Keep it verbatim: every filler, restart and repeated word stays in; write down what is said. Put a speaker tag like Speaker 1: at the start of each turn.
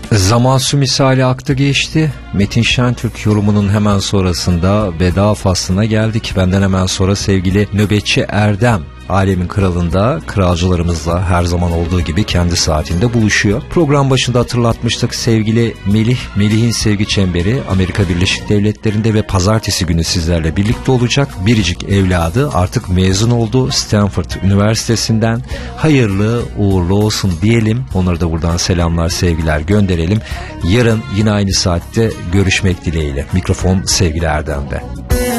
Speaker 1: Zaman su misali aktı geçti. Metin Şentürk yorumunun hemen sonrasında veda faslına geldik. Benden hemen sonra sevgili Nöbetçi Erdem, Alemin Kralı'nda kralcılarımızla her zaman olduğu gibi kendi saatinde buluşuyor. Program başında hatırlatmıştık, sevgili Melih, Melih'in Sevgi Çemberi Amerika Birleşik Devletleri'nde ve pazartesi günü sizlerle birlikte olacak. Biricik evladı artık mezun oldu Stanford Üniversitesi'nden. Hayırlı uğurlu olsun diyelim. Onlara da buradan selamlar, sevgiler gönderelim. Yarın yine aynı saatte görüşmek dileğiyle. Mikrofon sevgili Erdem'de.